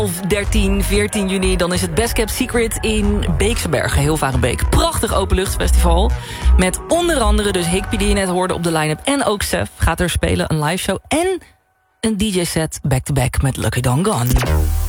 13, 14 juni, dan is het Best Kept Secret in Beekse Bergen, Hilvarenbeek. Prachtig openluchtfestival. Met onder andere dus Higby die je net hoorde op de line-up. En ook Sef gaat er spelen, een live show. En een DJ-set back-to-back met Lucky Dawn Gone.